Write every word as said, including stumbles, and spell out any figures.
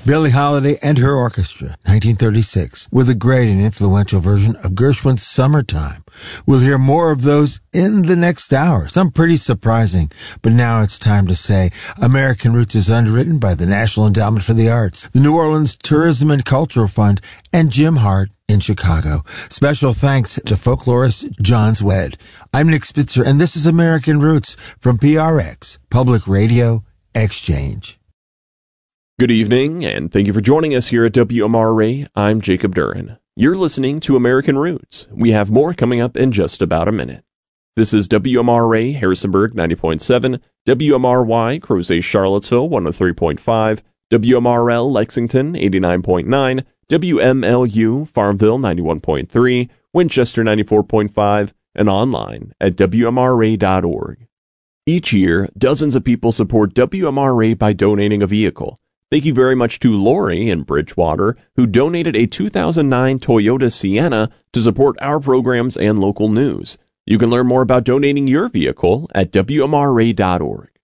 Billie Holiday and her orchestra, nineteen thirty-six, with a great and influential version of Gershwin's Summertime. We'll hear more of those in the next hour, some pretty surprising. But now it's time to say American Roots is underwritten by the National Endowment for the Arts, the New Orleans Tourism and Cultural Fund, and Jim Hart in Chicago. Special thanks to folklorist John Swed. I'm Nick Spitzer, and this is American Roots from P R X, Public Radio Exchange. Good evening, and thank you for joining us here at W M R A. I'm Jacob Duran. You're listening to American Roots. We have more coming up in just about a minute. This is W M R A Harrisonburg ninety point seven, W M R Y Crozet Charlottesville one oh three point five, W M R L Lexington eighty-nine point nine, W M L U Farmville ninety-one point three, Winchester ninety-four point five, and online at W M R A dot org. Each year, dozens of people support W M R A by donating a vehicle. Thank you very much to Lori in Bridgewater, who donated a two thousand nine Toyota Sienna to support our programs and local news. You can learn more about donating your vehicle at W M R A dot org.